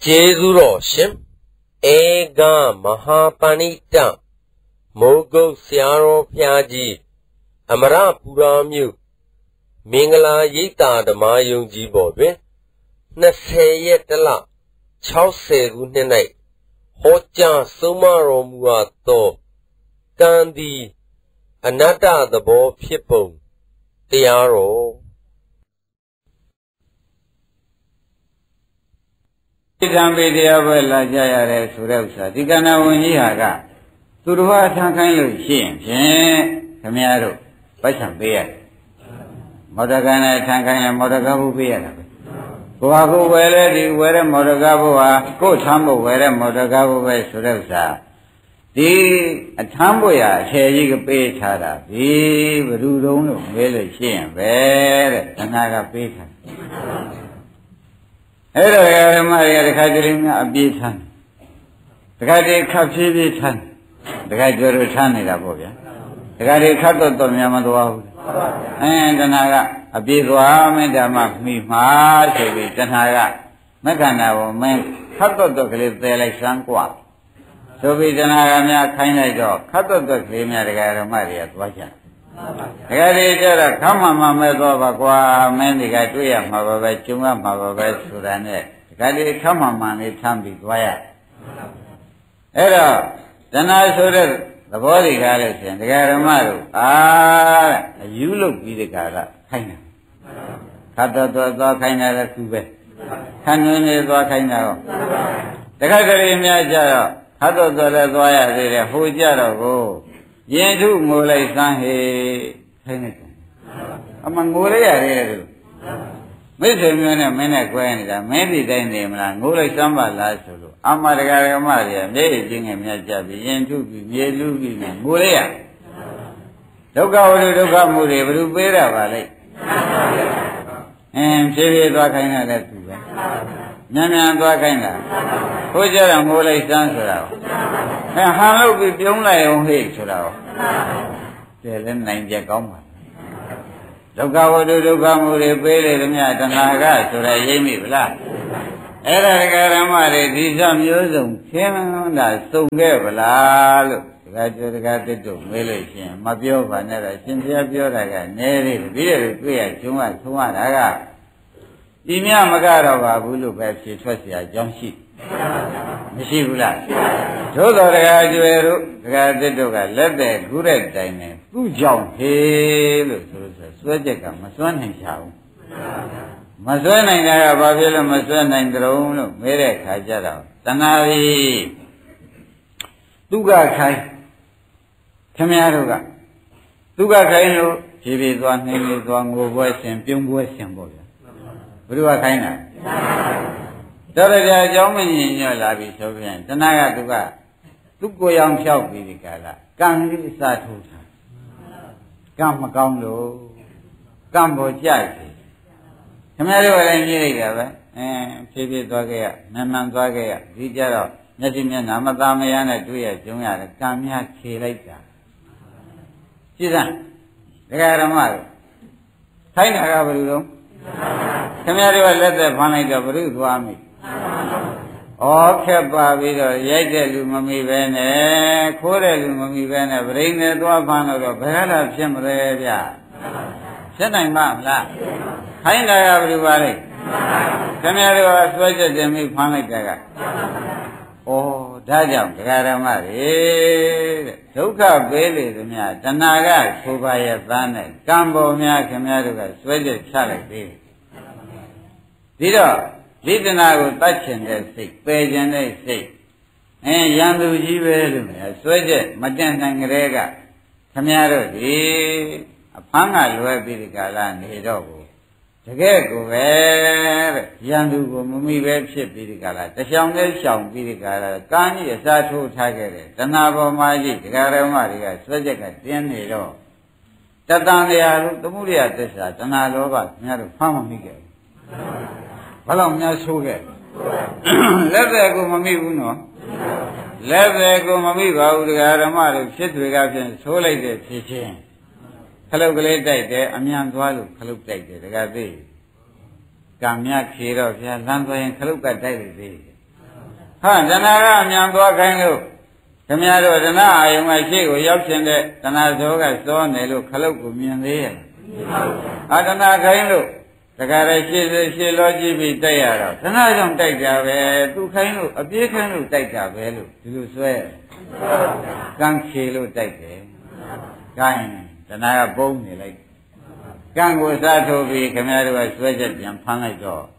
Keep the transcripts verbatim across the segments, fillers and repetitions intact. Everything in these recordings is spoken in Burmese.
Jezuro Shim Ega Mahapanita Mogo Siaro Piaji Amara Puramu Mingala Yita the Mayung Jibobe Nasayetala Chause Gunenai Hocha Sumaro Muato Gandhi Anata the Bo People Tiaro Tambi Diabella Jaya Surelsa, Tigana Wuniaga, Turva Tankalu Shin, Kamiaro, Pacham Beer, Modagana Tankana Modagabu Beer. Goago where the where Modagabu, go Tambo where Modagabu Surelsa. The Atamboya, Shayig Bay Tada, the Rudono, Village Shin, where Tanaga Peter. Hello, Maria, the Kajarin a beaten. The Kadi Kapi Tan, the Kajuru Tani Laboya, the Kadi Kato Yamado, and the Naga, a Bidwa, Medama, me, Mar, Shebi, Tanaga, Megana, men, Kato to clip the election qua. So be the Naga, kind of dog, Kato to claim the Maria, Wacha. Gari kama mamezo bakwa mendi gatuya mababe chunga mababe surane gari kama mani tambi twaya era dana sore the body gare sin the garamaru ah you look be the gara kaina kata to to kaina la kube kanu ne to kaina the gari mya ja kata to le twaya de ho ja ro ko Yen to Molay San he among Molay. Mister Muna Mena Quenda, maybe they name Molay Samba Lasulu, Amaraga Maria, Lady Jing and Yajabi, Yen to be Yelugi and Molaya. Look out, look out, Molay, but you better valley. And Chevy Dwakina left you. Nana Dwakina. Hoja and Molay Sansara. And how will be only on hate to now? Tell them nine Jacoma. Look out to the Gamu, Bailey, the Natanaga, so I gave me black. Eragaramari, these are museum, came on that so gave the got to Malaysian, Mabio, Vanera, Cynthia Bioraga, Neri, Beer, Queer, Chuma, Chumaraga. Imia Magarova, Bulu, Pepsi, Sosia, John Sheep. Mishibula. So the Rajuero, Gadadoga, let the good dine, two John Hill, Swajaka, Maswan and Chow. Maswan and Babila, Maswan and Drone, Mere Kajara, Tanavi Tuga Kai Kamiaruga Tuga Kaino, she is one name is one go voice and Pum voice and boy. Brua Kaina. Daraja Jomini in your lavi Sovian, Tanaya Duga, Tuko Yang Shao Vidicala, Gangi Satuta, Gamagondo, Gambo Jaki. Camaro and Yeriga, and Chibi Dogea, Naman Dogea, Vijaro, Natimina, Madamiana, Duya, Jumia, Kamia Kilata. Chizan, the Garamar, Taina Gabalu, Camaro let the Panay Gabaru Wami. Oh, Kepavido, Yagelu Mummy Vene, Corelu Mummy Vene, bring the Dwapano, Bella Chimrevia. Senai Mamla. Kind of everybody. Camaro sweated them with Panaga. Oh, Dajam, Garamari. Tuka Bailey, the Mia, Tanaga, Subaya Bane, Gambo Mia Camaro, sweated Charlie. Dido. Lidana will touch in their sick, page and they sick. And Yandu Jivel, Swede, Majan and Rega, Camaro, a panga will be the galan, Hidogo. The Gego, where Yandu Mumi webship be the gala, the Shangal Shang be the gala, Kani, a Satu Tiger, the Nabo Maji, the Garamaria, Swedeka, Tian Hido. Tatan the Aru, the Muria Tessa, the Nalova, near Pama Miguel. Hello, Nasuga. Let there go, Mammy Uno. Let there go, Mammy, the Aramar, sit with us, so like the teaching. Hello, great day, Amian Dwalu, Kalup day, the Gabi. Kamia Kiro, Lamba and Kaluka day. ဟာတဏှာကအမြန်သွားခိုင်းလို့ခင်ဗျားတို့တဏှာအာယုံကရှေ့ကိုရောက်ရှင်တဲ့တဏှာဇောကစောနေလို့ခလုတ်ကိုမြင်သေးရဲ့အာတဏှာခိုင်းလို့တခါတည်းရှေ့ရှေ့လောကြည့်ပြီးတိုက်ရတော့တဏှာကြောင့်တိုက်ကြပဲသူခိုင်းလို့အပြေးခိုင်းလို့တိုက်ကြပဲလို့ဒီလိုဆွဲကံခေလို့တိုက်တယ်ကိုင်းတဏှာကပုံနေလိုက်ကံကိုစားထိုးပြီးခင်ဗျားတို့ကဆွဲချက်ပြန်ဖမ်းလိုက်တော့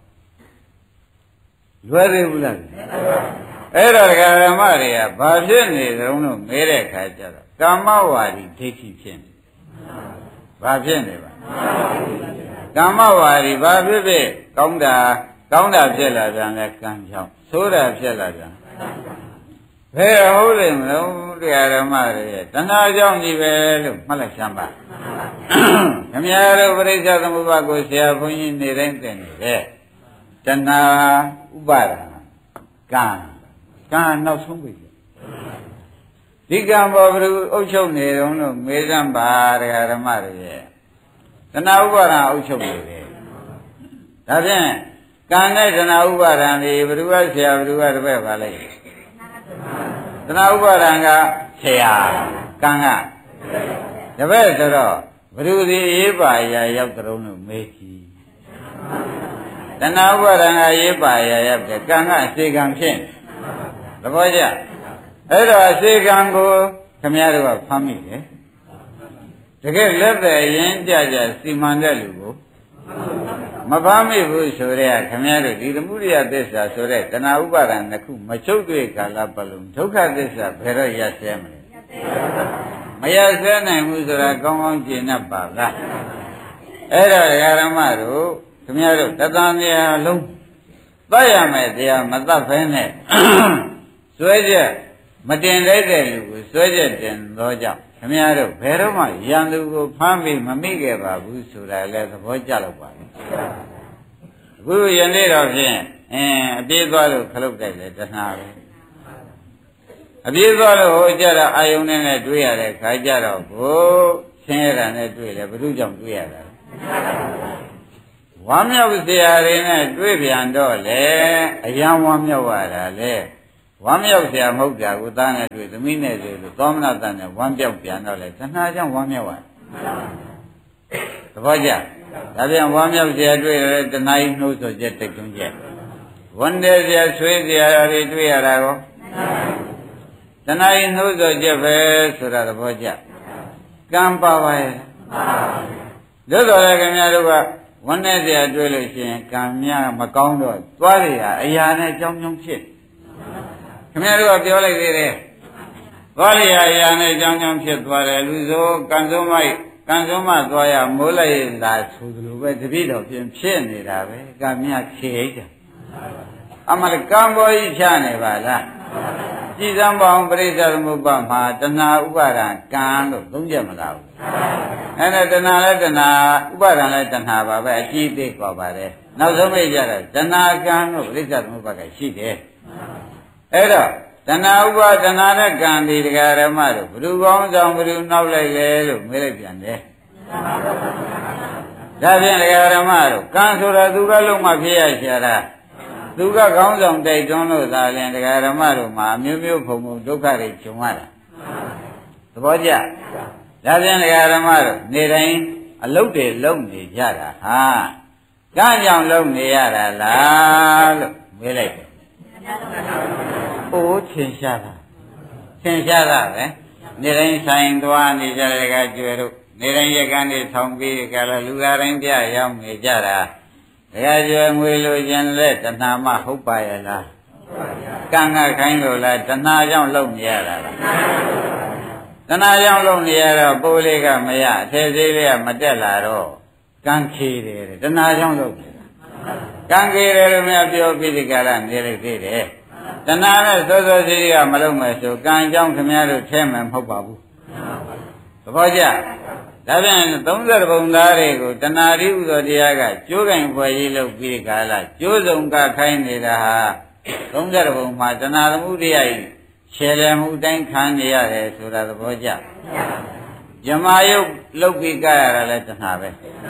လွယ်သေးဘူးလားအဲ့တော့ဓမ္မတွေကဘာဖြစ်နေကြုံလို့မဲတဲ့ခါကျတော့ကာမဝါဒီဒိဋ္ဌိဖြစ်နေဘာဖြစ်နေပါကာမဝါဒီဘာဖြစ်ဖြစ်ကောင်းတာကောင်းတာဖြစ်လာပြန်လဲကံကြောင့်ဆိုးတာဖြစ်လာပြန်ဘယ်ဟုတ်လိမ့်မလို့တရားဓမ္မတွေတဏှာကြောင့်ဒီပဲလို့မှတ်လိုက်စမ်းပါခင်ဗျားတို့ပရိစ္ဆေသမုပ္ပါကိုဆရာဘုန်းကြီးနေတိုင်းသင်နေတဲ့တဏှာဥပါဒကံကံနောက်ဆုံးပြီဒီကံပေါ်ဘယ်လိုအုပ်ချုပ်နေတုံးလို့မေးစမ်းပါတရားဓမ္မတွေရဲ့တဏှာဥပါဒအုပ်ချုပ်နေတယ်ဒါဖြင့်ကံနဲ့တဏှာဥပါဒံဒီဘယ်သူကဆရာဘယ်သူကတပည့်ပါလဲတဏှာဥပါဒံကဆရာကံကတပည့်ဆိုတော့ဘယ်သူဒီရေးပါရာရောက်တုံးလို့မေးကြည့်တဏှာဥပါဒံကရေးပါရာရောက်တယ်ကံကအစေကံဖြစ်သဘောကျအဲ့တော့အစေကံကိုခင်ဗျားတို့ကဖမ်းမိတယ်တကယ်လက်သက်ရင်ကြကြစီမံတဲ့လူကိုမဖမ်းမိဘူးဆိုတဲ့ခင်ဗျားတို့ဒီသမုဒိယသစ္စာဆိုတဲ့တဏှာဥပါဒံတစ်ခုမချုပ်တွေ့ကာလပတ်လုံးဒုက္ခသစ္စာဘယ်တော့ရဆဲမလဲမရဆဲနိုင်ဘူးဆိုတာကောင်းကောင်းကျင့်တတ်ပါလားအဲ့တော့ဓမ္မတို့ခင်ဗျားတို့တသံတရားလုံးသတ်ရမယ်တရားမသတ်ဖဲနဲ့စွဲချက်မတင်လိုက်တဲ့လူကိုစွဲချက်တင်သောကြောင့်ခင်ဗျားတို့ဘယ်တော့မှရန်သူကိုဖမ်းပြီးမမိခဲ့ပါဘူးဆိုတာလည်းသဘောကျလို့ပါလေအခုယနေ့တော့ဖြင့်အင်းအပြေးသွားလို့ခလုတ်တိုက်တယ်တဏှာပဲအပြေးသွားလို့ဟိုကြတော့အာယုန်နဲ့တွေ့ရတဲ့ခါကြတော့ကိုဆင်းရဲတာနဲ့တွေ့တယ်ဘယ်သူကြောင့်တွေ့ရတာဝမ်းမြောက်စရာတွေနဲ့တွေ့ပြန်တော့လေအယံဝမ်းမြောက်ရတာလေဝမ်းမြောက်စရာမဟုတ်တာကိုသားနဲ့တွေ့သမီးနဲ့တွေ့လို့သောမနတန်နဲ့ဝမ်းပြောက်ပြန်တော့လေတဏှာကြောင့်ဝမ်းမြောက်ရသဘောကျဒါပြန်ဝမ်းမြောက်စရာတွေ့တယ်တဏှာကြီးနှိုးဆိုချက်တိတ်တွန်းချက်ဝမ်းတယ်စရာဆွေးစရာတွေတွေ့ရတာကောတဏှာကြီးနှိုးဆိုချက်ပဲဆိုတာသဘောကျကံပါပါရဲ့သို့တော်လည်းခင်ဗျားတို့ကဝမ်းနဲ့စရာတွေ့လို့ရှိရင်ကံများမကောင်းတော့သွားရအရာနဲ့ကြောင်းကြောင်းဖြစ်ခင်ဗျားတို့ကပြောလိုက်သေးတယ်သွားရအရာနဲ့ကြောင်းကြောင်းဖြစ်သွားတယ်လူဆိုကံစိုးမိုက်ကံစိုးမသွားရမိုးလိုက်လာဆိုသလိုပဲတပိတော်ပြင်ဖြစ်နေတာပဲကံများခေအိတ်တယ်အမှန်ကံပေါ်ကြီးဖြားနေပါလားကြည်စံပေါင်းပရိစ္ဆေသမုပ္ပါမှာတဏှာဥပါဒံကံလို့သုံးချက်မလားဘူးအဲ့ဒါတဏှာလဲတဏှာဥပါဒံလဲတဏှာပါပဲအကြည့်သိกว่าပါတယ်နောက်ဆုံးမိကြတော့တဏှာကံလို့ပရိစ္ဆေသမုပ္ပါကရှိတယ်အဲ့တော့တဏှာဥပါဒနာနဲ့ကံဒီတရားဓမ္မတို့ဘ누구ကောင်းဆောင်ဘ누구နောက်လိုက်လဲလို့မေးလိုက်ပြန်တယ်ဒါဖြင့်တရားဓမ္မတို့ကံဆိုတာသူကလုံးမဖြစ်ရရှာတာသူကကောင်းဆောင်တိုက်တွန်းလို့သာလျှင်တရားဓမ္မတို့မှာအမျိုးမျိုးဖုံဖုံဒုက္ခတွေဂျုံရတာသဘောကျဒါဖြင့်တရားဓမ္မတို့နေတိုင်းအလုတ်တွေလုံနေကြတာဟာကံကြောင့်လုံနေရတာလားလို့မေးလိုက်တယ်အိုးထင်ရှားတာထင်ရှားတာပဲနေတိုင်းဆိုင်သွားနေကြတဲ့ကကျွယ်တို့နေတိုင်းရကန်နေထောင်ပြီးကြလားလူသားတိုင်းပြရောက်နေကြတာတရားကျွယ်ငွေလိုခြင်းလဲတဏှာမဟုတ်ပါရဲ့လားကံကခိုင်းလို့လားတဏှာကြောင့်လုံနေရတာလားတဏှာကြောင့်လုံနေရတော့ပိုးလေးကမရအသေးသေးလေးကမတက်လာတော့ကံခေတယ်တဏှာကြောင့်လုံနေတာကံခေတယ်လို့များပြောပြီးဒီကရနေလိုက်သေးတယ်တဏှာနဲ့စောစောစီးစီးကမလုံးမဲ့ဆိုကံကြောင့်ခင်ဗျားတို့ထဲမယ်မဟုတ်ပါဘူးသဘောကျဒါပြန်သုံးဆယ်ပုံသားတွေကိုတဏှာတိဥသောတရားကကျိုးကင်ဖွယ်ကြီးလုပ်ပြီးကာလကျိုးစုံကခိုင်းနေတာဟာသုံးဆယ်ပုံမှာတဏှာသမှုတရားကြီးခြေလည်မှုတိုင်းခံနေရတယ်ဆိုတာသဘောကျဇမာယုတ်လုပ်ပြီးကြရတာလဲတဏှာပဲ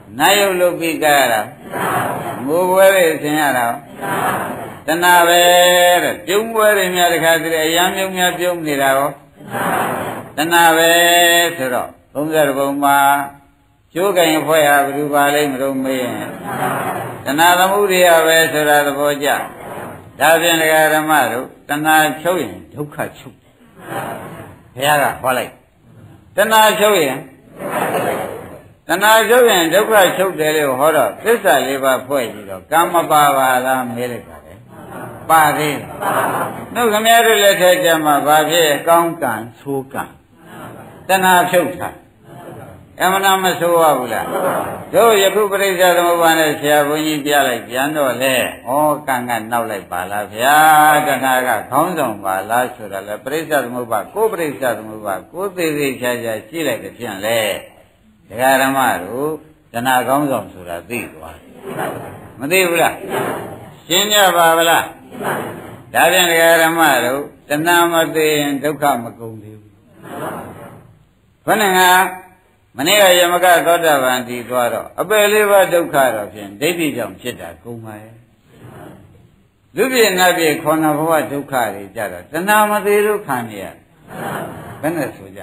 နာယုတ်လို့ပြီးကြရတာငိုပွဲတွေဆင်ရတာတဏှာပဲတဲ့ပြုံးပွဲတွေများတခါတည်းအရမ်းပြုံးများပြုံးနေတာရောတဏှာပဲဆိုတော့သုံးဆယ်ဘုံမှာကျိုးကင်ဖွဲ့ရဘယ်သူပါလိမ့်မလို့မေးရင်တဏှာသမုဒိယပဲဆိုတာသဘောကျဒါဖြင့်ဒကာဓမ္မတို့တဏှာချုပ်ရင်ဒုက္ခချုပ်ဘုရားကဟောလိုက်တဏှာချုပ်ရင်တဏှာချုပ်ရင်ဒုက္ခချုပ်တယ်လို့ဟောတော့သစ္စာလေးပါးဖွဲ့ကြည့်တော့ကမ္မပါပါလားမေးလိုက်ပါလေပါသေးနှုတ်ခမည်းတို့လက်ထက်ကျမှဘာဖြစ်ကောင်းကံဆိုးကံတဏှာချုပ်တာအမှန်တမဆိုးရဘူးလားတို့ယခုပရိစ္ဆေသမုပ္ပါဒ်နဲ့ဆရာဘုန်းကြီးပြလိုက်ပြန်တော့လေဩကံကနောက်လိုက်ပါလားဗျာတဏှာကခေါင်းဆောင်ပါလားဆိုတာလေပရိစ္ဆေသမုပ္ပါဒ်ကိုပရိစ္ဆေသမုပ္ပါဒ်ကိုသေးသေးချာချာရှိလိုက်တဲ့ဖြင့်လေဒကာဓမ္မတို့တဏှာခေါင်းဆောင်ဆိုတာသိသွားမသိဘူးလားရှင်းကြပါဗလားဒါပြန်ဒကာဓမ္မတို့တဏှာမသိရင်ဒုက္ခမကုန်သေးဘူးခொနဲ့ကမနေ့ကယမကသောတာပန်တည်သွားတော့အပယ်လေးပါးဒုက္ခတော့ဖြင့်ဒိဋ္ဌိကြောင့်ဖြစ်တာကုန်ပါရဲ့လူပြည့်နတ်ပြည့်ခေါဏဘဝဒုက္ခတွေကြတော့တဏှာမသေးလို့ခံရဘယ်နဲ့ဆိုကြ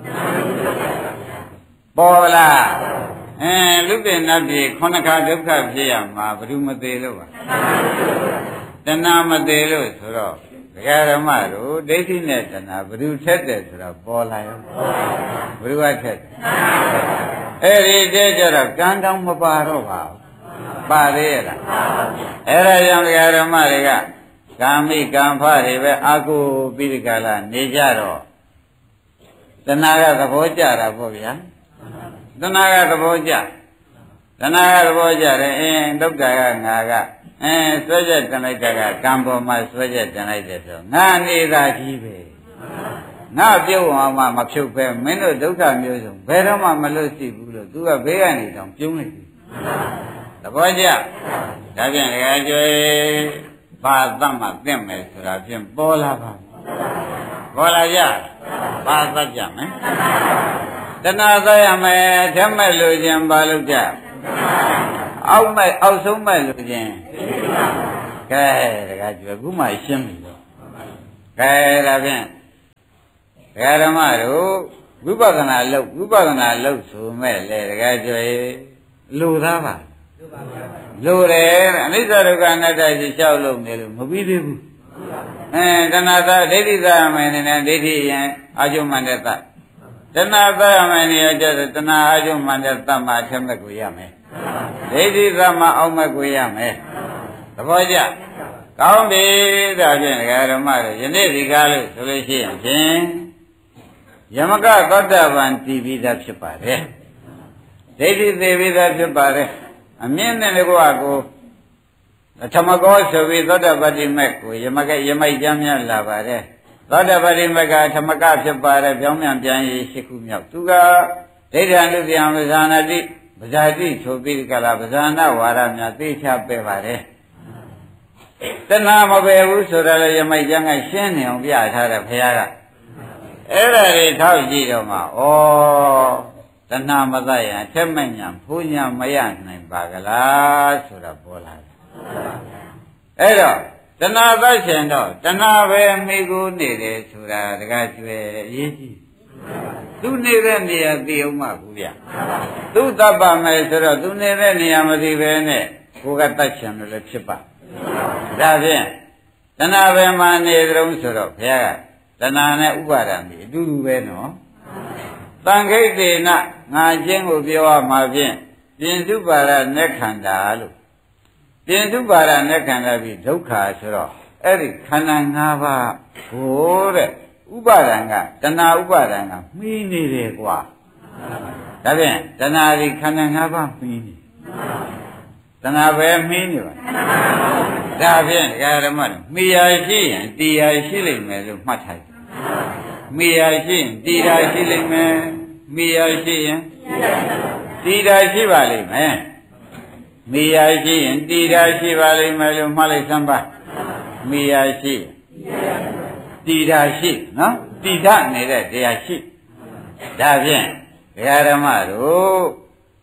ပေါ်လားအဲလူပြည့်နတ်ပြည့်ခေါဏခါဒုက္ခဖြစ်ရမှာဘယ်သူမသေးလို့ပါတဏှာမသေးလို့ဆိုတော့ဒကာဓမ္မတို့ဒိဋ္ဌိနဲ့တဏှာဘယ်သူထက်တယ်ဆိုတော့ပေါ်လာရောဘယ်သူကထက်အဲ့ဒီတည်းကျတော့ကံတောင်မပါတော့ပါဘူးပါသေးရဲ့လားအဲ့ဒါကြောင့်ဒကာဓမ္မတွေကကာမိကံဖတွေပဲအာကိုပြီးဒီကလာနေကြတော့တဏှာကသဘောကျတာပေါ့ဗျာတဏှာကသဘောကျတဏှာကသဘောကျတယ်အင်းဒုက္ခကငါကအဲဆွဲချက်တင်လိုက်တာကကံပေါ်မှာဆွဲချက်တင်လိုက်တယ်ဆိုငါနေတာကြီးပဲငါပြုတ်အောင်မှမဖြုတ်ပဲမင်းတို့ဒုက္ခမျိုးစုံဘယ်တော့မှမလွတ်ရှိဘူးလို့သူကဘေးကနေတောင်ပြုံးလိုက်ပြီသဘောကျဒါပြန်ဒကာကျွေးဘာသတ်မှသင့်မယ်ဆိုတာဖြင့်ပေါ်လာပါပေါ်လာကြဘာသတ်ကြမယ်တဏှာသတ်ရမယ်ဓမ္မလို့ခြင်းဘာလို့ကြအောက်မဲ့အောက်ဆုံးမဲ့လို့ခြင်းကဲဒကာကျွေးခုမှရှင်းပြီတော့ကဲဒါဖြင့်ဒကာဓမ္မတို့ဝိပဿနာလုပ်ဝိပဿနာလုပ်ဆိုမဲ့လေဒကာကျွေးလူသားပါလူတယ်အနိစ္စဒုက္ခအနတ္တရှိလျှောက်လို့နေလို့မပြီးသေးဘူးအဲတဏှာသဒိဋ္ဌိသမယ်နေနဲ့ဒိဋ္ဌိရင်အာကျုံမန္တတတဏှာသမယ်နေရကျတဏှာအာကျုံမန္တတမှာအထက်မဲ့ကိုရမယ်ဒိဋ္ဌိသမအောက်မဲ့ကိုရမယ်သဘောကျကောင်းပြီဒါဖြင့်ဒကာဓမ္မတို့ယနေ့ဒီကားလို့ဆိုလို့ရှိရင်ဖြင့်ယမကသောတာပန်တည်ပြီးသားဖြစ်ပါတယ်ဒိဋ္ဌိသေပြီးသားဖြစ်ပါတယ်အမြင့်နဲ့ကွာကိုဓမ္မကောဆိုပြီးသောတာပတိမေကိုယမကယမိုက်ကြမ်းများလာပါတယ်သောတာပတိမေကဓမ္မကဖြစ်ပါတယ်ပြောင်းပြန်ပြန်ရေးရှိခုမြောက်သူကဒိဋ္ဌာနုတ္တယံဝဇာနာတိပဇာတိဆိုပြီးကြလားပဇာနာဝါဒများသိချပဲပါတယ်တဏှာမပယ်ဘူးဆိုတော့လေယမိုက်ကျမ်းကရှင်းနေအောင်ပြထားတယ်ဘုရားကအဲ့ဒါတွေထောက်ကြည့်တော့မှဩတဏှာမသက်ရင်ထက်မဲ့ညာဘုညာမရနိုင်ပါကလားဆိုတာပေါ်လာတယ်အဲ့တော့တဏှာသက်ရှင်တော့တဏှာပဲမိကိုနေတယ်ဆိုတာတကားကျွဲအရေးကြီးသူနေတဲ့နေရာသိအောင်မှဘူးဗျသူတတ်ပါမယ်ဆိုတော့သူနေတဲ့နေရာမသိပဲနဲ့ကိုကတတ်ချင်လို့လည်းဖြစ်ပါဒါဖြင့်တဏှာပဲမှနေကြုံဆိုတော့ဘုရားကတဏှာနဲ့ဥပါဒံဒီအတူတူပဲနော်တန်ခိတ်တေနငါချင်းကိုပြောရမှာဖြင့်ပြင်စုပါရနဲ့ခန္ဓာလို့ပြင်စုပါရနဲ့ခန္ဓာပြီးဒုက္ခဆိုတော့အဲ့ဒီခန္ဓာ၅ပါးဟိုတဲ့ဥပါဒံကတဏှာဥပါဒံကမှီးနေတယ်ကွာဒါဖြင့်တဏှာဒီခန္ဓာ၅ပါးမှီးနေတဏှာပဲမှီးနေပါဒါဖြင့်ဒကာဓမ္မတို့မှီရာရှိရင်တီရာရှိလိမ့်မယ်လို့မှတ်ထားတယ်မှီရာရှိရင်တီရာရှိလိမ့်မယ်မှီရာရှိရင်တီရာရှိပါလိမ့်မယ်မှီရာရှိရင်တီရာရှိပါလိမ့်မယ်လို့မှတ်လိုက်စမ်းပါမှီရာရှိတီရာရှိနော်တိထနေတဲ့တရားရှိဒါဖြင့်ဒကာဓမ္မတို့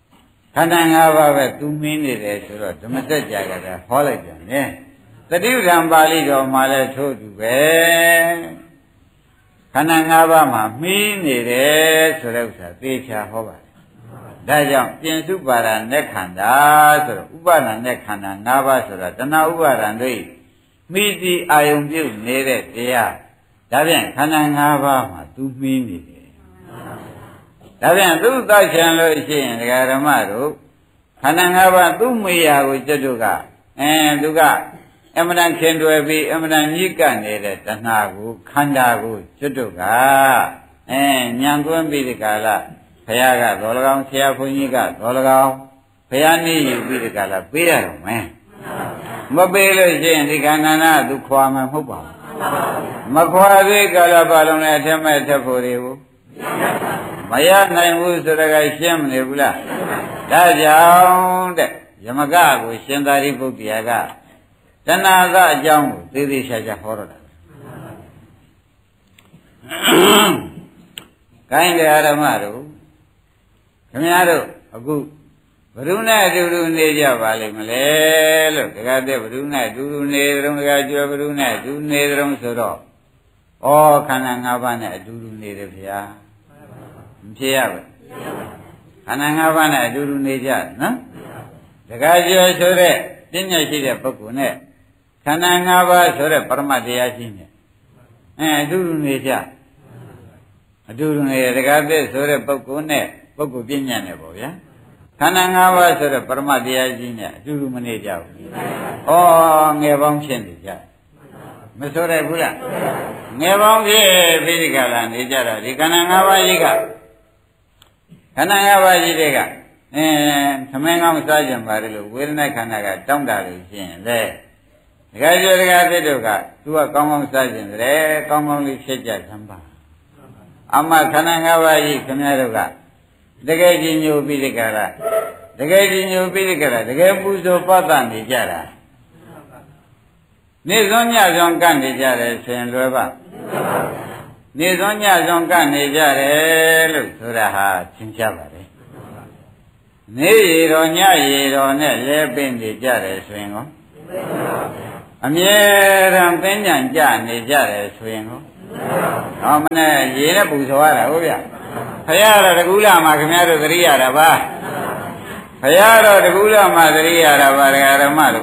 ခန္ဓာ၅ပါးပဲသူမင်းနေတယ်ဆိုတော့ဓမ္မစကြာကလည်းဟောလိုက်ပြန်တယ်တတိပဌာန်ပါဠိတော်မှာလည်းထို့တူပဲခန္ဓာ၅ပါးမှာမင်းနေတယ်ဆိုတဲ့ဥစ္စာသေချာဟောပါတယ်ဒါကြောင့်ပြင်စုပါဒနဲ့ခန္ဓာဆိုတော့ဥပါဒနဲ့ခန္ဓာ၅ပါးဆိုတာတဏှာဥပါဒတွေမိတိအာယုံပြုတ်နေတဲ့တရားဒါပြန်ခန္ဓာ၅ပါးမှာသူမင်းနေတယ်ဒါပြန်သူသတ်ချင်လို့ရှိရင်ဒကာဓမ္မတို့ခန္ဓာ၅ပါးသူ့မေယာကိုကျွတ်တို့ကအဲသူကအမှန်တန်ခင်တွယ်ပြီးအမှန်တန်ညစ်ကပ်နေတဲ့တဏှာကိုခန္ဓာကိုကျွတ်တို့ကအဲညံသွင်းပြီးဒီကလာဘုရားကတော်၎င်းဆရာဘုန်းကြီးကတော်၎င်းဘုရားနေယူပြီးဒီကလာပေးရတော့မယ်မပေးလို့ရှိရင်ဒီခန္ဓာနာသူခွာမှာမဟုတ်ပါဘူးမခွာသေးကလာပါလုံးနဲ့အထက်မဲ့ထက်ဖို့တွေကိုမရနိုင်ဘူးဆိုတော့ရှင်းမနေဘူးလားဒါကြောင့်တဲ့ယမကကိုရှင်သာရိပုတ္တရာကတဏှာကအကြောင်းကိုသေသေးချာချာဟောတော့တာကိုင်းတရားဓမ္မတို့ခင်ဗျားတို့အခုဘုရုနဲ့အတူတူနေကြပါလိမ့်မလဲလို့တခါတည်းဘုရုနဲ့အတူတူနေကြုံတခါကျွဲဘုရုနဲ့အတူနေကြုံဆိုတော့ဩခန္ဓာ၅ပါးနဲ့အတူတူနေတယ်ဗျာမဖြစ်ရဘူးခန္ဓာ၅ပါးနဲ့အတူတူနေကြနော်တခါကျွဲဆိုတဲ့ပညာရှိတဲ့ပုဂ္ဂိုလ်နဲ့ခန္ဓာ၅ပါးဆိုတဲ့ပရမတ်တရားရှိနေအဲအတူတူနေကြအတူတူနေတခါတည်းဆိုတဲ့ပုဂ္ဂိုလ်နဲ့ပုဂ္ဂိုလ်ပညာနဲ့ပေါ့ဗျာခန္ဓာ၅ပါးဆိုတဲ့ပရမတ်တရားကြီးနဲ့အတူတူမနေကြဘူး။ဩငယ်ပေါင်းဖြစ်နေကြ။မဆိုရဘူးလား။ငယ်ပေါင်းဖြစ်ပြီးဒီကလာနေကြတာဒီခန္ဓာ၅ပါးကြီးကခန္ဓာ၅ပါးကြီးတွေကအဲသမင်းကောင်းစားကြပါလေလို့ဝေဒနာခန္ဓာကတောင်းတာလို့ရှိရင်လေဒကာကျော်ဒကာသစ်တို့ကသူကကောင်းကောင်းစားကြတယ်ကောင်းကောင်းလေးဖြစ်ကြသမ်းပါ။အမှခန္ဓာ၅ပါးကြီးခင်ဗျားတို့ကတကယ်ကြီးညိုပြီးဒီကရာတကယ်ကြီးညိုပြီးဒီကရာတကယ်ပူဇော်ပတ်သက်နေကြတာနေစွန်ညစွန်ကပ်နေကြတယ်ဆိုရင်လွယ်ပါနေစွန်ညစွန်ကပ်နေကြတယ်လို့ဆိုတာဟာသင်ကြားပါလေနေရတော်ညရတော်နဲ့လဲပင်နေကြတယ်ဆိုရင်ကောအမြဲတမ်းပင်ညံကြနေကြတယ်ဆိုရင်ကောဟောမနဲ့ရေနဲ့ပူဇော်ရတာဟုတ်ဗျဘုရားတော်တကူလာမှာခင်ဗျားတို့သတိရတာပါဘုရားတော်တကူလာမှာသတိရတာပါဒကာဓမ္မတို့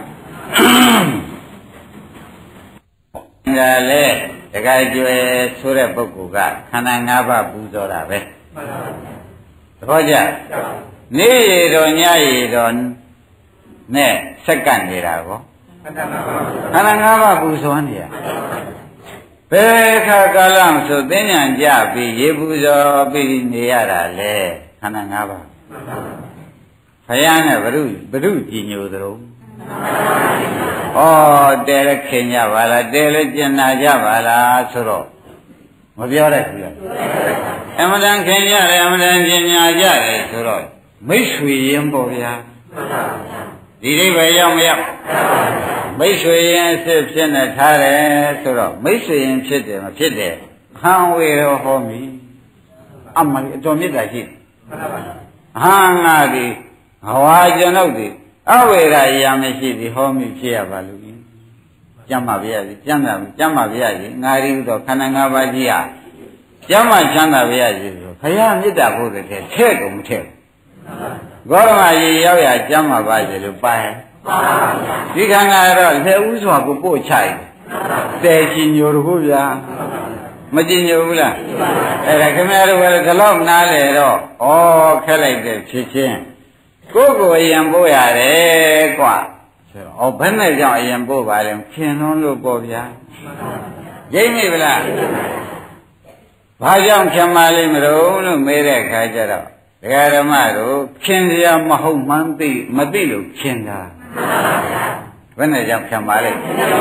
ဒါလေတခါကျွယ်ဆိုတဲ့ပုဂ္ဂိုလ်ကခန္ဓာ၅ပါးပူဇော်တာပဲသဘောကျနေရတော်ညရတော်နဲ့စက္ကန့်နေတာကောခန္ဓာ၅ပါးပူဇော်နေရဘယ်ခါကာလဆိုသိဉာဏ်ကြပြီးရေပူဇော်ပြီးနေရတာလေခန္ဓာ၅ပါးဘုရားနဲ့ဘုရုဘုရုကြည်ညိုသလုံးဩတဲလည်းခင်ကြပါလားတဲလည်းကျင်နာကြပါလားဆိုတော့မပြောတတ်ဘူးလားအမှန်တန်ခင်ကြတယ်အမှန်တန်ကျင်ညာကြတယ်ဆိုတော့မိတ်ဆွေရင်ပေါ့ဗျာဒီအိဗယ်ရောက်မရောက်မိတ်ဆွေရင်အစ်ဖြစ်နေထားတယ်ဆိုတော့မိတ်ဆွေရင်ဖြစ်တယ်မဖြစ်တယ်ဟံဝေရောဟောမိအမှန်အတော်မြတ်တာရှိဟာငါဒီဟဝါကျွန်ုပ်ဒီအဝေရာရာမရှိသည်ဟောမိဖြစ်ရပါလို့ကျမ်းပါဗျာကျမ်းသာကျမ်းပါဗျာငါရီတော့ခန္ဓာ၅ပါးကြီးဟာကျမ်းမှချမ်းသာဗျာဆိုဘုရားမေတ္တာဖို့တဲ့ထဲ့ကုန်မထဲ့ဂေါရမကြီးရောက်ရကျမ်းပါပါစေလို့ပါရဲ့ဒီခန္ဓာတော့လက်ဥစွာကိုပို့ချိုက်တယ်ကြည်ညိုတို့ဗျာမကြည်ညိုဘူးလားအဲ့ဒါခင်ဗျားတို့ကလည်းဒီလောက်နားလေတော့ဩခက်လိုက်တဲ့ဖြစ်ချင်းကိုယ်ကိုအရင်ပို့ရတယ်ကွာဆိုတော့ဩဘယ်နဲ့ကြောင့်အရင်ပို့ပါလဲခင်လုံးလို့ပေါ့ဗျာရိပ်မိဗလားဘာကြောင့်ခင်မလေးမလို့လို့မေးတဲ့အခါကျတော့ဒကာဓမ္မတို့ခင်စရာမဟုတ်မှန်းသိမသိလို့ခင်တာဘယ်နဲ့ကြောင့်ခင်ပါလဲ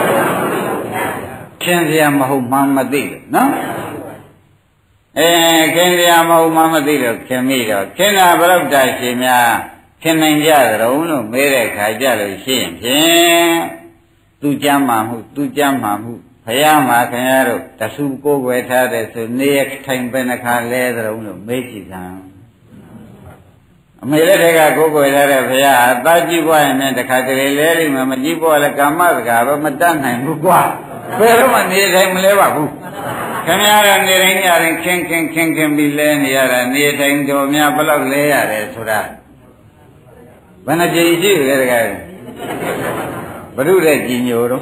ခင်စရာမဟုတ်မှန်းမသိလို့နော်အဲခင်စရာမဟုတ်မှန်းမသိလို့ခင်မိတော့ခင်တာဘယ်တော့တာရှိများခင်နိုင်ကြသရုံလို့မေးတဲ့ခါကြလို့ရှိရင်ဖြင့်သူကြမ်းမှမှုသူကြမ်းမှမှုဘုရားမှာခင်ဗျားတို့တဆူကိုယ်ွယ်ထားတဲ့ဆိုနေရထိုင်ပဲနှခါလဲသရုံလို့မေးကြည့်စမ်းအမေလက်ထက်ကကိုယ်ကိုယ်ရတဲ့ဘုရားအသားကြည့်ပွားရင်လည်းတခါတလေလဲလိမ့်မယ်မကြည့်ပွားလဲကာမစကားပဲမတတ်နိုင်ဘူးကွာဘယ်တော့မှနေတိုင်းမလဲပါဘူးခင်ဗျားတို့နေတိုင်းညတိုင်းခင်းခင်းခင်းခင်းပြီးလဲနေရတာနေတိုင်းတော်များဘယ်လောက်လဲရတယ်ဆိုတာဘယ်နှကြိမ်ရှိလဲတကယ်ဘုရုတဲ့ကြည်ညိုတော့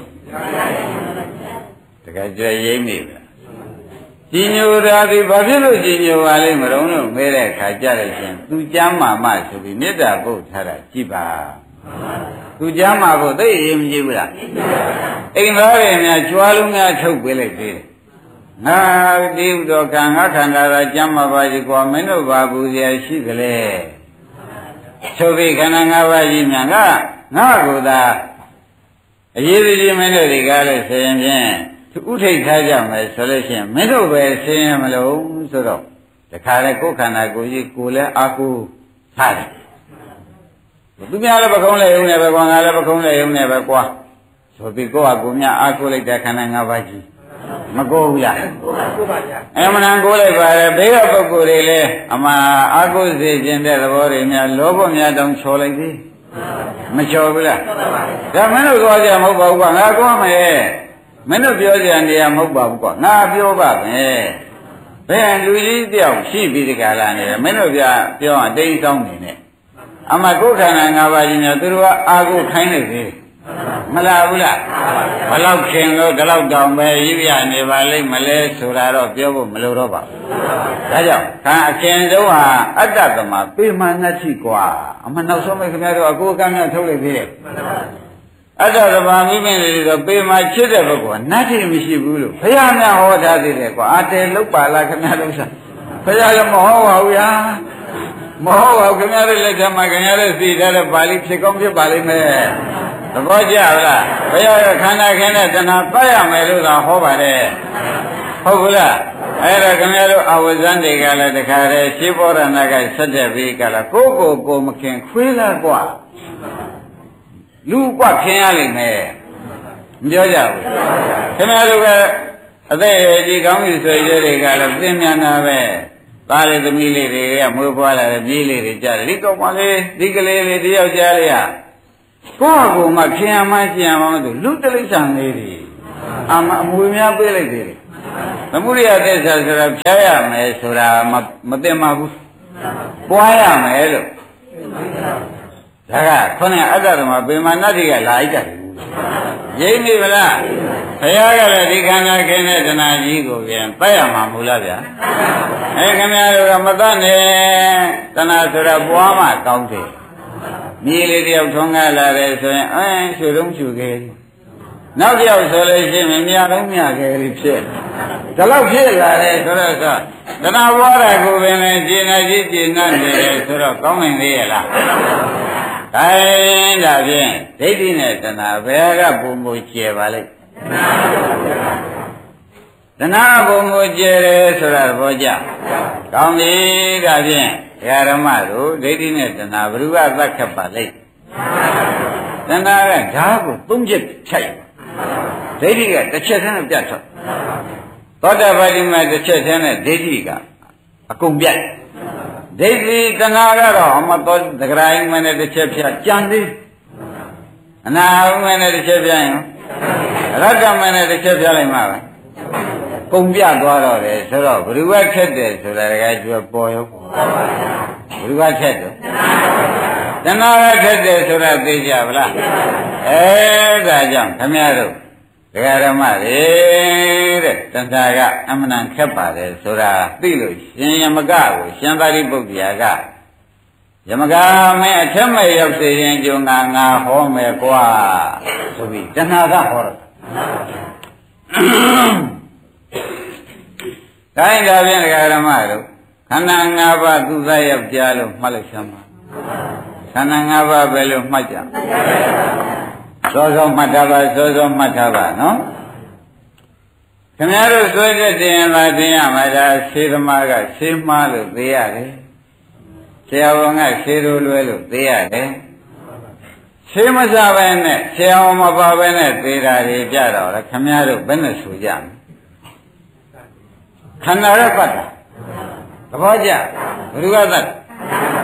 တကယ်ကြွရိမ့်နေပြီကြည်ညိုတာဒီဘာဖြစ်လို့ကြည်ညိုပါလိမ့်မလို့လို့မဲတဲ့ခါကြတယ်ရှင်သူကြမ်းမာမဆိုပြီးမေတ္တာပို့ထားတာကြည်ပါသူကြမ်းမာဖို့သိရင်မကြည့်ဘူးလားအိမ်သားတွေများကြွားလုံးများထုတ်ပေးလိုက်သေးတယ်ငါဒီဥတော်ကံငါခန္ဓာသာကြမ်းမာပါကြီးကွာမင်းတို့ဘာဘူးရရှိကြလေဆိုပြီးခန္ဓာ၅ပါးကြီးများကငါကိုသာအရေးကြီးမင်းတို့တွေကလည်းဆိုရင်ဖြင့်သူဥထိတ်ထားကြမယ်ဆိုလို့ရှိရင်မင်းတို့ပဲဆင်းရမလို့ဆိုတော့တခါလေကိုယ်ခန္ဓာကိုယ်ကြီးကိုယ်လည်းအာကိုထားတယ်သူများလည်းပကုံးလည်းယုံနေပဲကွာငါလည်းပကုံးလည်းယုံနေပဲကွာဆိုပြီးကိုယ့်ဟာကိုယ်များအာကိုလိုက်တဲ့ခန္ဓာ၅ပါးကြီးမကိုဘူးလားကိုပါဗျာအမှန်တန်ကိုလိုက်ပါလေဘေးကပုဂ္ဂိုလ်တွေလည်းအမှအာကိုစေခြင်းတဲ့သဘောတွေများလောဘများတောင်ချော်လိုက်သေးမချော်ဘူးလားဒါမင်းတို့သွားကြမဟုတ်ပါဘူးကွာငါကောမယ်မင်းတို့ပြောကြနေရမဟုတ်ပါဘူးကွာငါပြောပါမယ်ဘယ်လူကြီးတယောက်ရှိပြီးဒီကလာနေတယ်မင်းတို့ပြပြောအတိတ်ဆောင်နေနဲ့အမှကိုယ်ခန္ဓာ၅ပါးကြီးများသူတို့ကအာကိုခိုင်းနေသေးမလားဘူးလားဘလောက်ခင်လို့ဒီလောက်တောင်ပဲရည်ပြနေပါလိမ့်မလဲဆိုတာတော့ပြောဖို့မလိုတော့ပါဘူးဒါကြောင့်ခံအခင်ဆုံးဟာအတ္တသမပေမာနတိကွာအမှနောက်ဆုံးပဲခင်ဗျားတို့အကိုအကမ်းများထုတ်လိုက်သေးတယ်အတ္တသမမိမင်းတွေဆိုပေမာချစ်တဲ့ဘက်ကနတ်တိမရှိဘူးလို့ဘုရားများဟောထားသေးတယ်ကွာအတဲလုတ်ပါလားခင်ဗျားတို့ဆိုဘုရားလည်းမဟောပါဘူးဗျာမဟုတ်ပါဘူးခင်ဗျားတို့လက်ထက်မှာခင်ဗျားတို့သိထားတဲ့ပါဠိဖြစ်ကောင်းဖြစ်ပါလိမ့်မယ်သဘောကျလားဘုရားကခန္ဓာခင်းတဲ့တဏှာပတ်ရမယ်လို့သာဟောပါတယ်ဟုတ်ဘူးလားအဲ့ဒါခင်ဗျားတို့အဝဇ္ဇန်တွေကလည်းတခါတည်းရှင်းဘောရဏကဆက်တဲ့ပြီးကလာကိုကိုကိုမခင်ခွေးလားကွာလူကွခင်ရလိမ့်မယ်မပြောကြဘူးခင်ဗျားတို့ကအသက်အရွယ်ကြီးကောင်းပြီဆိုရတွေကလည်းသိမြင်တာပဲသားလေးသမီးလေးတွေကမွေးဖွားလာတဲ့မြေးလေးတွေကြားတယ်ဒီကောင်မလေးဒီကလေးလေးတယောက်ကြားလေးဟာကိုယ့်ကိုယ်မှခင်ရမှကျင်ရမှမသိလူတလိษံလေးတွေအမအမွေများပေးလိုက်သေးတယ်သမုဒိယသစ္စာဆိုတာဖြားရမယ်ဆိုတာမသိမှဘူးပွားရမယ်လို့ဒါကခေါင်းအတ္တဓမ္မပေမာနတိကလာအိတ်တယ်ရိပ်မိဗလားဘုရားကလည်းဒီခန္ဓာခင်းတဲ့တဏှာကြီးကိုပြန်ပတ်ရမှာမဟုတ်လားဗျာအဲခင်ဗျားတို့ကမတတ်နဲ့တဏှာဆိုတာပွားမှကောင်းတယ်မြေလေးတယောက်ထွန်းကားလာတယ်ဆိုရင်အဲရွှေတုံးချူခဲ့နောက်တစ်ယောက်ဆိုလို့ရှိရင်မြာလုံးမြခဲ့ပြီးဖြစ်ဒါတော့ဖြစ်လာတယ်ဆိုတော့တဏှာပွားတာကိုပင်လည်းကျင်နေကြီးကျင်နေတယ်ဆိုတော့ကောင်းနိုင်သေးရဲ့လားအဲဒါဖြင့်ဒိဋ္ဌိနဲ့တဏှာဘယ်ကပုံမူကျဲပါလိမ့်တဏှာပုံမူကျဲတယ်ဆိုတာသဘောကျကောင်းပြီဒါဖြင့်ဓမ္မတို့ဒိဋ္ဌိနဲ့တဏှာဘ누구ကသတ်ခတ်ပါလိမ့်တဏှာကဓာတ်ကိုသုံးချက်ဖြတ်ဒိဋ္ဌိကတစ်ချက်တည်းနဲ့ပြတ်ထွက်သောတာပတိမတစ်ချက်တည်းနဲ့ဒိဋ္ဌိကအကုန်ပြတ်ဒိဋ္ဌိတဏှာကတော့အမတော်သဂရိုင်းမနဲ့တစ်ချက်ဖြတ်ကြံသေးအနာဟုမနဲ့တစ်ချက်ဖြတ်ရင်ရတ္တမနဲ့တစ်ချက်ဖြတ်လိုက်မှာပဲကုန်ပြသွားတော့တယ်ဆိုတော့ဘ누구ကထက်တယ်ဆိုတာကကျွပေါ်ရောဘ누구ကထက်တယ်တဏှာကထက်တယ်ဆိုတာသိကြဗလားအဲဒါကြောင့်ခမရတို့ဒကာဓမ္မတွေတဲ့တဏှာကအမှန်တန်ခက်ပါတယ်ဆိုတာသိလို့ရှင်ယမကကိုရှင်သာရိပုတ္တရာကယမကမင်းအထက်မဲ့ရောက်စေရင်ကြုံငါငါဟောမယ်ကွာဆိုပြီးတဏှာကဟောတော့တိုင်းဒါဖြင့်ဒကာဓမ္မတို့ခန္ဓာ၅ပါးသူသားယောက်ျားလို့မှတ်လိုက်စမ်းပါခန္ဓာ၅ပါးပဲလို့မှတ်ကြစောစောမှတ်ထားပါစောစောမှတ်ထားပါနော်ခင်ဗျားတို့ဆွဲချက်တင်လာတင်ရမှာဒါဆေးသမားကဆေးမှားလို့သိရတယ်ဆရာဝန်ကဆေးလိုလွဲလို့သိရတယ်ဆေးမစားပဲနဲ့ဆရာဝန်မပါပဲနဲ့သိတာတွေကြတော့လေခင်ဗျားတို့ဘယ်နဲ့ဆိုကြမလဲခန္ဓာရပတ်တာသဘောကျဘ누구ကသတ်ခ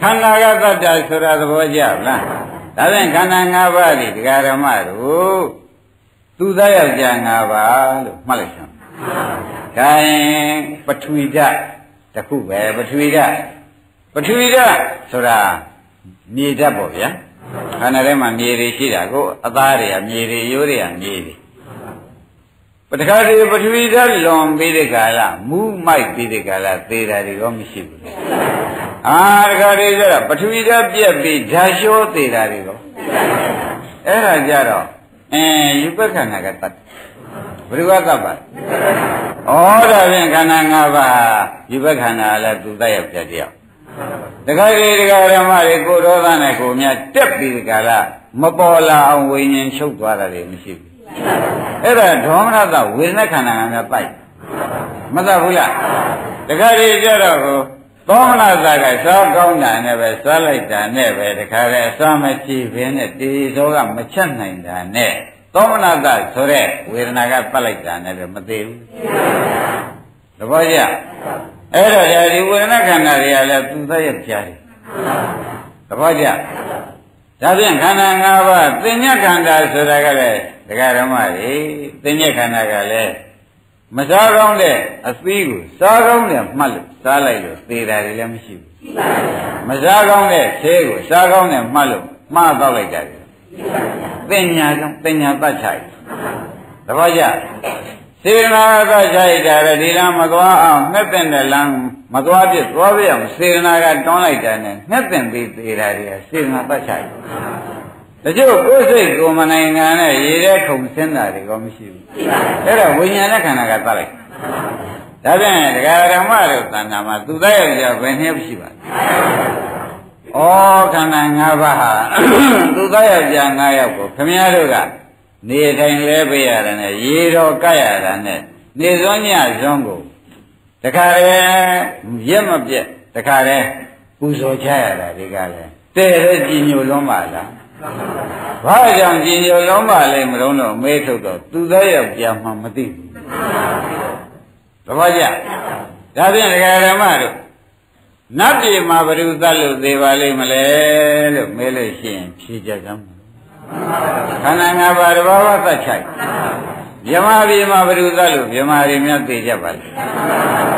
န္ဓာကတ္တဆိုတာသဘောကျလားဒါဖြင့်ခန္ဓာ၅ပါးဒီဒကာဓမ္မတို့သူသားယောက်ျား၅ပါးလို့မှတ်လိုက်စမ်း။ဒါရင်ပထဝီဓာတ်တစ်ခုပဲပထဝီဓာတ်ပထဝီဓာတ်ဆိုတာမြေဓာတ်ပေါ့ဗျာခန္ဓာထဲမှာမြေတွေရှိတာကိုအသားတွေကမြေတွေရိုးတွေကမြေတွေပထခါတွေပထဝီဓာတ်လွန်ပြီးတဲ့ကာလမူးမိုက်ပြီးတဲ့ကာလသေတာတွေရောမရှိဘူးလေအာတခါတွေကျတော့ပထဝီဓာတ်ပြက်ပြီးဓာတ်လျှောသေတာတွေရောအဲ့ဒါကြတော့အင်းယူပက္ခဏာကတတ်ဘယ်လိုကတတ်ပါဩဒါဖြင့်ခန္ဓာ၅ပါးယူပက္ခဏာလည်းသူတတ်ရောက်ကြတယောက်တခါလေတခါဓမ္မတွေကိုဒေါသနဲ့ကိုမြတ်တက်ပြီးဒီကလာမပေါ်လာအောင်ဝိညာဉ်ချုပ်သွားတာတွေမရှိဘူးအဲ့ဒါဒေါမနတဝေဒနာခန္ဓာကများပိုက်မတတ်ဘူးလားတခါလေကြတော့သောမနတကစားကောင်းတာနဲ့ပဲစားလိုက်တာနဲ့ပဲတခါလေအစားမရှိဘဲနဲ့တေသောကမချက်နိုင်တာနဲ့သောမနတဆိုတဲ့ဝေဒနာကပတ်လိုက်တာနဲ့ပဲမသေးဘူးသဘောကျအဲ့တော့ဒီဝေဒနာခန္ဓာတွေကလည်းသူသက်ရပြားတယ်သဘောကျဒါဖြင့်ခန္ဓာ၅ပါးသင်္ညခန္ဓာဆိုတာကလည်းဒကာဓမ္မတွေသင်္ညခန္ဓာကလည်းမစားကောင်းတဲ့အသီးကိုစားကောင်းတဲ့မှတ်လို့စားလိုက်လို့သေတာတွေလည်းမရှိဘူးမစားကောင်းတဲ့ဆေးကိုစားကောင်းတဲ့မှတ်လို့မှားတော့လိုက်တာတွေသင်ညာကြောင့်သင်ညာတတ်ချိုက်သဘောကျစေနာကကြိုက်တာလေဒီလမ်းမသွားအောင်ငှက်တဲ့လမ်းမသွားပြသွားပြအောင်စေနာကတွန်းလိုက်တာနဲ့ငှက်တဲ့ပြီးသေးတာတွေကစေနာတတ်ချိုက်တချို့ကိုယ်စိတ်ကိုမနိုင်ငံနဲ့ရေထဲခုန်ဆင်းတာတွေကမရှိဘူးအဲ့ဒါဝိညာဉ်နဲ့ခန္ဓာကတတ်လိုက်ဒါဖြင့်ဒကာဓမ္မတို့သဏ္ဍာန်မှာသူတတ်ရဘယ်နည်းရှိပါလဲဩခန္ဓာ၅ပါးဟာသူတတ်ရ၅ယောက်ကိုခမည်းတော်ကနေထိုင်လဲပေးရတယ်နဲ့ရေတော်ကပ်ရတာနဲ့နေစွန်းညစွန်းကိုတခါလေရက်မပြက်တခါလေပူဇော်ချရတာဒီကလည်းတဲ့တဲ့ကြည်ညိုလွန်းပါလားဘာကြောင့်ကြည်ညိုလွန်းပါလဲမလို့တော့မေးထုတ်တော့သူသားယောက်ျားမှမသိဘူးသဘောကျဒါဖြင့်ဒကာဓမ္မတို့နတ်ပြည်မှာဘယ်သူသတ်လို့သေးပါလိမ့်မလဲလို့မေးလို့ရှိရင်ဖြေကြစမ်းခန္ဓာ၅ပါးတဘာဝသတ်ချိုက်မြမပြည်မှာဘယ်သူသတ်လို့မြမတွေများသိကြပါလဲ